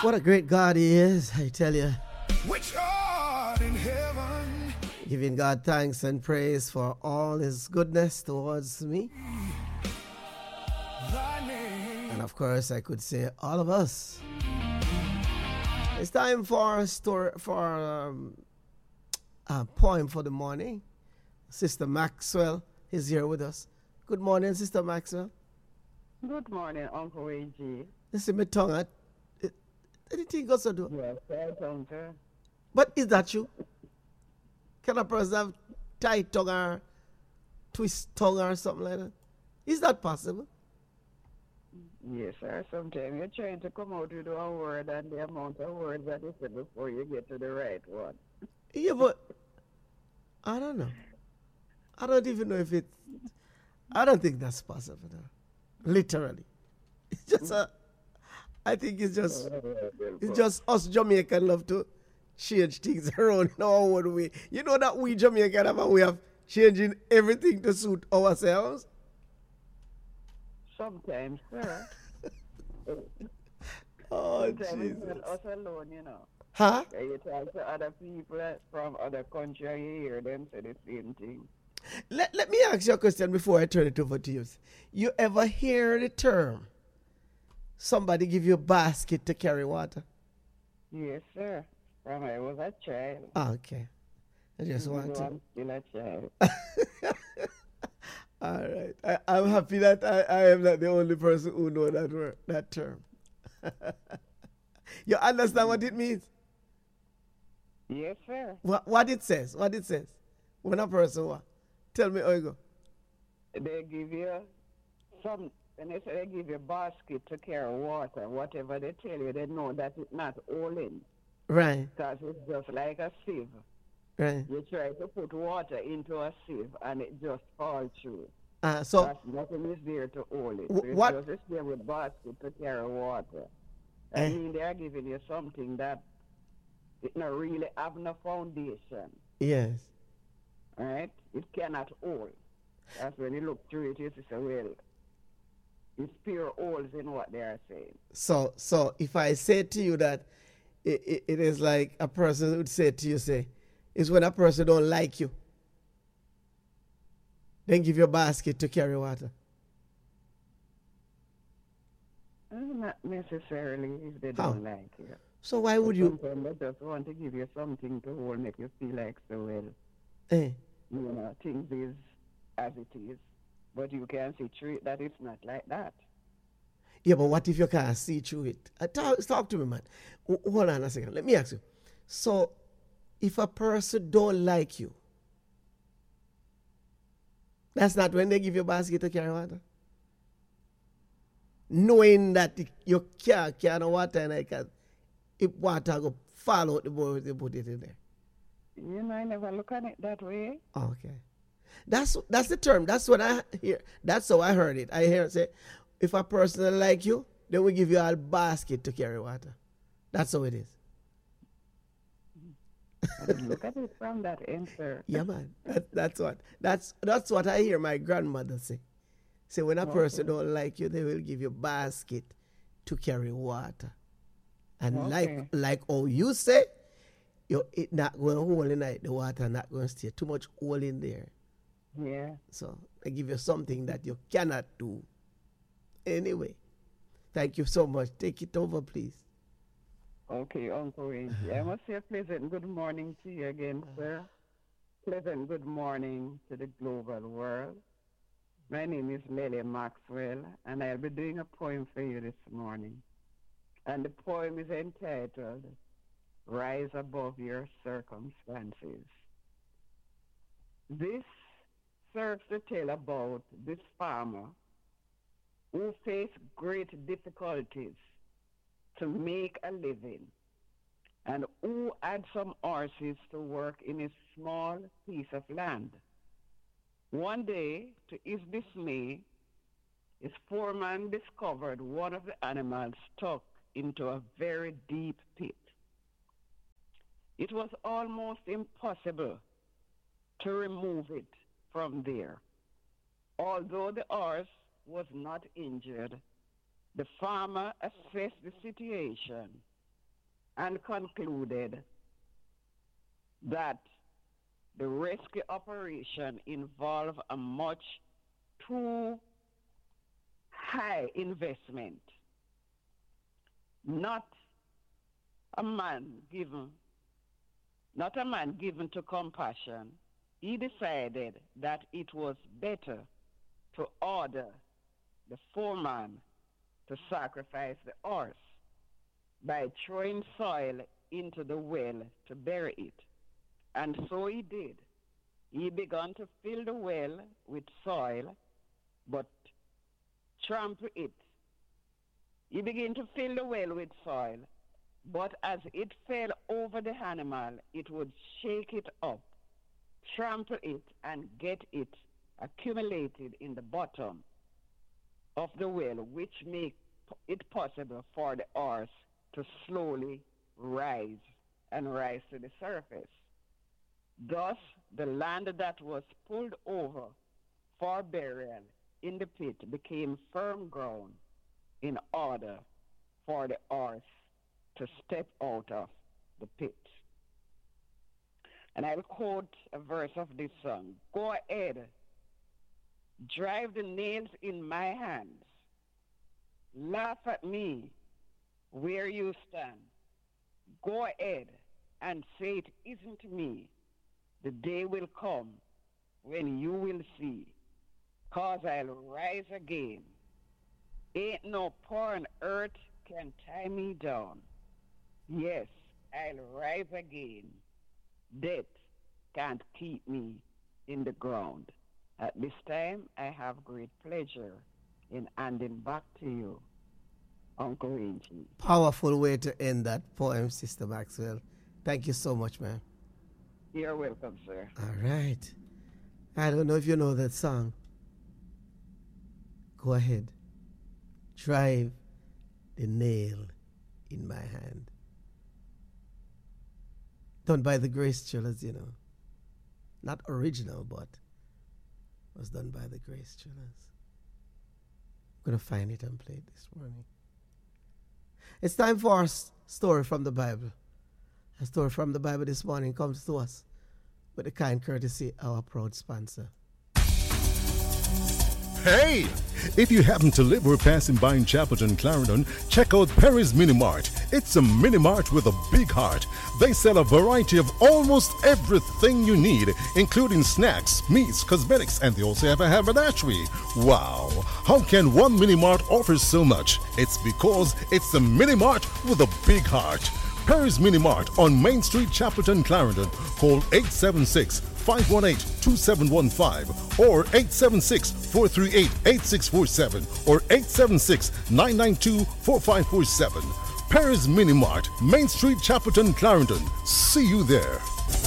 What a great God He is, I tell you. Which art in heaven. Giving God thanks and praise for all His goodness towards me. Thy name. And of course, I could say all of us. It's time for a story, for a poem for the morning. Sister Maxwell is here with us. Good morning, Sister Maxwell. Good morning, Uncle A.G. Listen, my tongue, anything goes to do. Yes, I don't. But is that you? Can a person have tight tongue or twist tongue or something like that? Is that possible? Yes, sir. Sometimes you're trying to come out with a word and the amount of words that you say before you get to the right one. Yeah, but I don't know. I don't even know if it's... I don't think that's possible. No. Literally. It's just a... I think it's just us Jamaican love to change things around in our own way. You know that we Jamaican have a way of changing everything to suit ourselves? Sometimes, sir. Oh, Sometimes Jesus. it's not us alone, you know. Huh? You talk to other people from other countries, you hear them say the same thing. Let me ask you a question before I turn it over to you. You ever hear the term, somebody give you a basket to carry water? Yes, sir. From I was a child. Okay. I just want to... I'm still a child. All right. I'm happy that I am not the only person who know that word, that term. You understand what it means? Yes, sir. What it says? What it says? When a person what? Tell me how you go. They give you some, and they say they give you a basket to carry water. Whatever they tell you, they know that it's not all in. Right. Because it's just like a sieve. Right. You try to put water into a sieve and it just falls through. So Because nothing is there to hold it. So what? it's just there with basket to carry water. I mean, they are giving you something that it not really have no foundation. Yes. Right? It cannot hold. That's when you look through it, you say, well, it's pure holes in what they are saying. So if I say to you that it is like a person would say to you, say, it's when a person don't like you, then give you a basket to carry water. Not necessarily if they don't like you. So why would you? Sometimes they just want to give you something to hold, make you feel like so well. Eh. You know, things is as it is. But you can see through it that it's not like that. Yeah, but what if you can't see through it? Talk to me, man. Hold on a second. Let me ask you. So, if a person don't like you, that's not when they give you a basket to carry water? Knowing that you can't carry water and if water go fall out the bowl, they put it in there. You know, I never look at it that way. Okay. That's the term. That's what I hear. That's how I heard it. I hear it say, if a person don't like you, then we give you a basket to carry water. That's how it is. I didn't look at it from that end, sir. Yeah, man. That's what I hear my grandmother say. Say when a person don't like you, they will give you a basket to carry water. And like how you say, it not going to hold in night. The water not going to stay too much hole in there. Yeah. So they give you something that you cannot do. Anyway, thank you so much. Take it over, please. Okay, Uncle Ray. I must say a pleasant good morning to you again, sir. Pleasant good morning to the global world. My name is Lily Maxwell, and I'll be doing a poem for you this morning. And the poem is entitled, Rise Above Your Circumstances. This serves to tell about this farmer who faced great difficulties to make a living and who had some horses to work in a small piece of land. One day, to his dismay, his foreman discovered one of the animals stuck into a very deep pit. It was almost impossible to remove it from there. Although the horse was not injured, the farmer assessed the situation and concluded that the rescue operation involved a much too high investment. Not a man given to compassion. He decided that it was better to order the foreman to sacrifice the horse by throwing soil into the well to bury it. And so he did. He began to fill the well with soil, but trample it. He began to fill the well with soil, but as it fell over the animal, it would shake it up, trample it, and get it accumulated in the bottom of the well, which make it possible for the horse to slowly rise to the surface. Thus, the land that was pulled over for burial in the pit became firm ground in order for the horse to step out of the pit. And I'll quote a verse of this song. Go ahead, drive the nails in my hands. Laugh at me where you stand. Go ahead and say it isn't me. The day will come when you will see, 'cause I'll rise again. Ain't no power on earth can tie me down. Yes, I'll rise again. Death can't keep me in the ground. At this time, I have great pleasure in handing back to you, Uncle Angie. Powerful way to end that poem, Sister Maxwell. Thank you so much, man. You're welcome, sir. All right. I don't know if you know that song. Go ahead. Drive the nail in my hand. Done by the Grace Trillers, you know. Not original, but was done by the Grace Trillers. I'm going to find it and play it this morning. It's time for our story from the Bible. A story from the Bible this morning comes to us with the kind courtesy of our proud sponsor. Hey! If you happen to live or passing by in Chapelton, Clarendon, check out Perry's Mini Mart. It's a mini mart with a big heart. They sell a variety of almost everything you need, including snacks, meats, cosmetics, and they also have a haberdashery. Wow! How can one mini mart offer so much? It's because it's a mini mart with a big heart. Perry's Mini Mart on Main Street, Chapelton, Clarendon. Call 876-518-2715 or 876-438-8647 or 876-992-4547. Perry's Mini Mart, Main Street, Chapelton, Clarendon. See you there.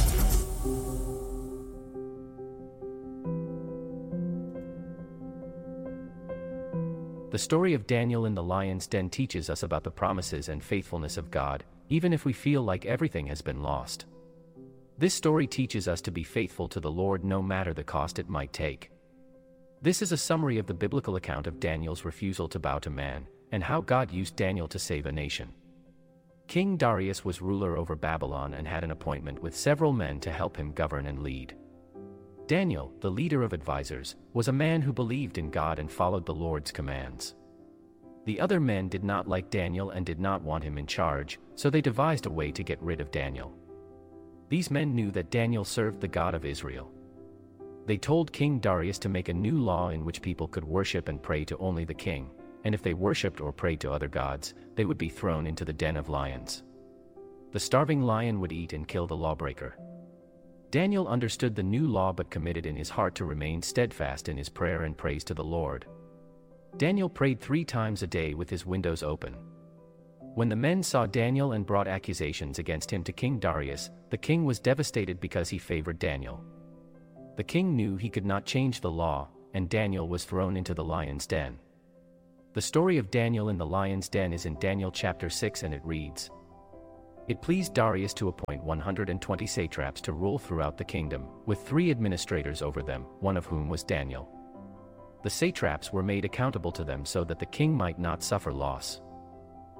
The story of Daniel in the lion's den teaches us about the promises and faithfulness of God, even if we feel like everything has been lost. This story teaches us to be faithful to the Lord no matter the cost it might take. This is a summary of the biblical account of Daniel's refusal to bow to man, and how God used Daniel to save a nation. King Darius was ruler over Babylon and had an appointment with several men to help him govern and lead. Daniel, the leader of advisors, was a man who believed in God and followed the Lord's commands. The other men did not like Daniel and did not want him in charge, so they devised a way to get rid of Daniel. These men knew that Daniel served the God of Israel. They told King Darius to make a new law in which people could worship and pray to only the king, and if they worshipped or prayed to other gods, they would be thrown into the den of lions. The starving lion would eat and kill the lawbreaker. Daniel understood the new law but committed in his heart to remain steadfast in his prayer and praise to the Lord. Daniel prayed 3 times a day with his windows open. When the men saw Daniel and brought accusations against him to King Darius, the king was devastated because he favored Daniel. The king knew he could not change the law, and Daniel was thrown into the lion's den. The story of Daniel in the lion's den is in Daniel chapter 6, and it reads, "It pleased Darius to appoint 120 satraps to rule throughout the kingdom, with 3 administrators over them, one of whom was Daniel. The satraps were made accountable to them so that the king might not suffer loss.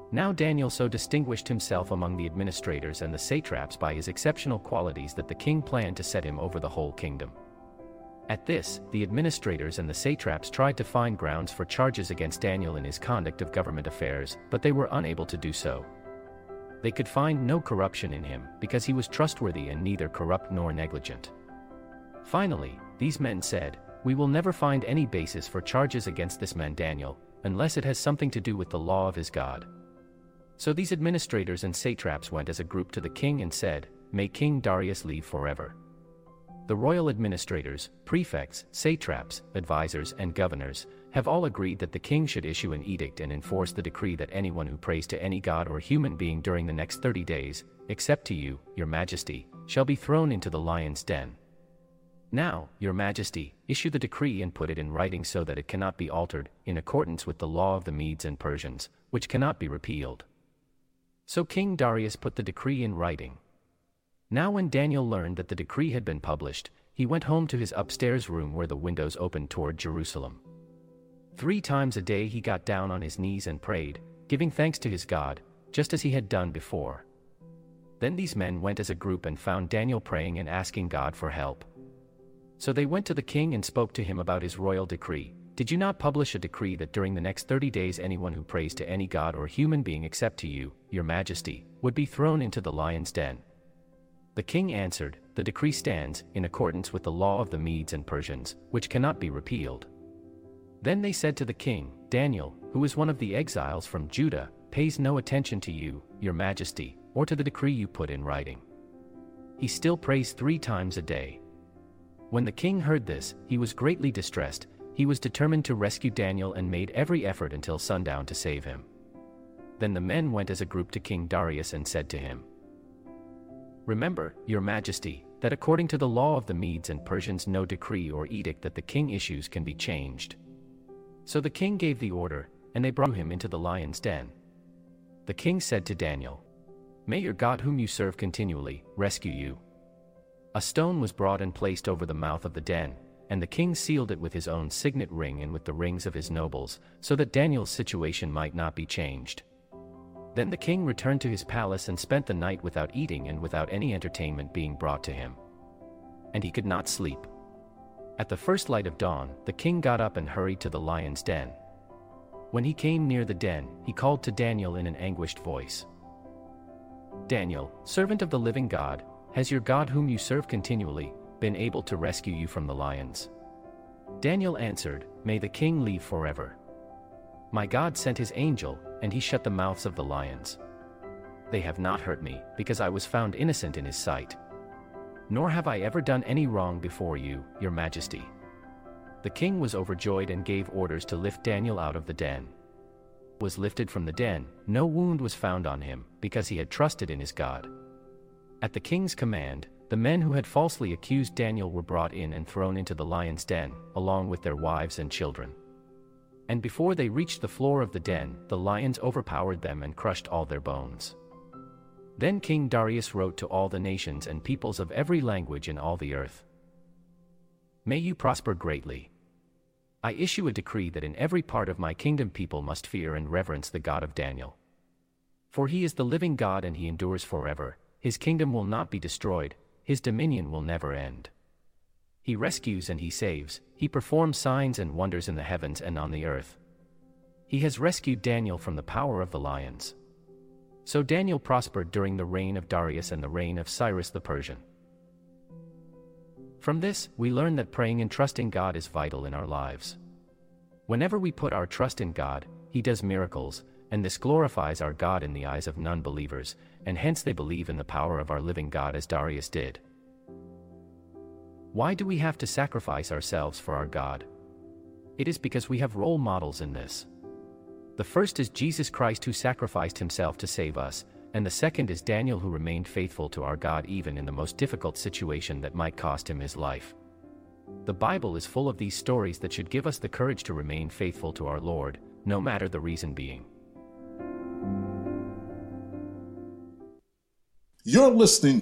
Now Daniel so distinguished himself among the administrators and the satraps by his exceptional qualities that the king planned to set him over the whole kingdom. At this, the administrators and the satraps tried to find grounds for charges against Daniel in his conduct of government affairs, but they were unable to do so. They could find no corruption in him, because he was trustworthy and neither corrupt nor negligent. Finally, these men said, "We will never find any basis for charges against this man Daniel, unless it has something to do with the law of his God." So these administrators and satraps went as a group to the king and said, "May King Darius live forever." The royal administrators, prefects, satraps, advisors, and governors have all agreed that the king should issue an edict and enforce the decree that anyone who prays to any god or human being during the next 30 days, except to you, your majesty, shall be thrown into the lion's den. Now, your majesty, issue the decree and put it in writing so that it cannot be altered, in accordance with the law of the Medes and Persians, which cannot be repealed. So King Darius put the decree in writing. Now when Daniel learned that the decree had been published, he went home to his upstairs room where the windows opened toward Jerusalem. 3 times a day he got down on his knees and prayed, giving thanks to his God, just as he had done before. Then these men went as a group and found Daniel praying and asking God for help. So they went to the king and spoke to him about his royal decree. "Did you not publish a decree that during the next 30 days anyone who prays to any god or human being except to you, your majesty, would be thrown into the lion's den?" The king answered, "The decree stands, in accordance with the law of the Medes and Persians, which cannot be repealed." Then they said to the king, "Daniel, who is one of the exiles from Judah, pays no attention to you, your majesty, or to the decree you put in writing. He still prays 3 times a day." When the king heard this, he was greatly distressed. He was determined to rescue Daniel and made every effort until sundown to save him. Then the men went as a group to King Darius and said to him, "Remember, your majesty, that according to the law of the Medes and Persians no decree or edict that the king issues can be changed." So the king gave the order, and they brought him into the lion's den. The king said to Daniel, "May your God whom you serve continually rescue you." A stone was brought and placed over the mouth of the den, and the king sealed it with his own signet ring and with the rings of his nobles, so that Daniel's situation might not be changed. Then the king returned to his palace and spent the night without eating and without any entertainment being brought to him. And he could not sleep. At the first light of dawn, the king got up and hurried to the lion's den. When he came near the den, he called to Daniel in an anguished voice, "Daniel, servant of the living God, has your God whom you serve continually been able to rescue you from the lions?" Daniel answered, "May the king live forever. My God sent his angel, and he shut the mouths of the lions. They have not hurt me, because I was found innocent in his sight. Nor have I ever done any wrong before you, your majesty." The king was overjoyed and gave orders to lift Daniel out of the den. Was lifted from the den, no wound was found on him, because he had trusted in his God. At the king's command, the men who had falsely accused Daniel were brought in and thrown into the lion's den, along with their wives and children. And before they reached the floor of the den, the lions overpowered them and crushed all their bones. Then King Darius wrote to all the nations and peoples of every language in all the earth, "May you prosper greatly. I issue a decree that in every part of my kingdom people must fear and reverence the God of Daniel. For he is the living God and he endures forever. His kingdom will not be destroyed, his dominion will never end. He rescues and he saves, he performs signs and wonders in the heavens and on the earth. He has rescued Daniel from the power of the lions." So Daniel prospered during the reign of Darius and the reign of Cyrus the Persian. From this, we learn that praying and trusting God is vital in our lives. Whenever we put our trust in God, he does miracles, and this glorifies our God in the eyes of non-believers, and hence they believe in the power of our living God as Darius did. Why do we have to sacrifice ourselves for our God? It is because we have role models in this. The first is Jesus Christ who sacrificed himself to save us, and the second is Daniel who remained faithful to our God even in the most difficult situation that might cost him his life. The Bible is full of these stories that should give us the courage to remain faithful to our Lord, no matter the reason being. You're listening